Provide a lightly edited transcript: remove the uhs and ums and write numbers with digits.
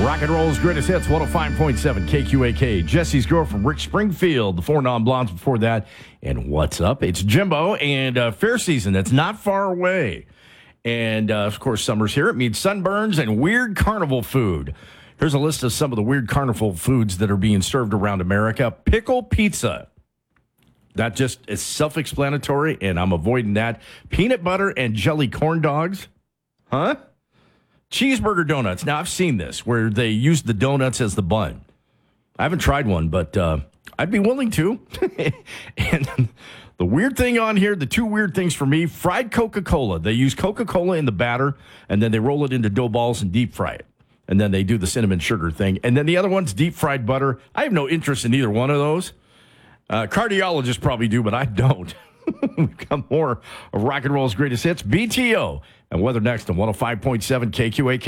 Rock and roll's greatest hits, 105.7 KQAK. Jesse's Girl from Rick Springfield, the Four Non-Blondes before that. And what's up? It's Jimbo, and fair season that's not far away. And, of course, summer's here. It means sunburns and weird carnival food. Here's a list of some of the weird carnival foods that are being served around America. Pickle pizza. That just is self-explanatory, and I'm avoiding that. Peanut butter and jelly corn dogs. Huh? Cheeseburger donuts. Now, I've seen this, where they use the donuts as the bun. I haven't tried one, but I'd be willing to. And the weird thing on here, the two weird things for me, fried Coca-Cola. They use Coca-Cola in the batter, and then they roll it into dough balls and deep fry it. And then they do the cinnamon sugar thing. And then the other one's deep fried butter. I have no interest in either one of those. Cardiologists probably do, but I don't. We've got more of rock and roll's greatest hits, BTO, and weather next on 105.7 KQAK.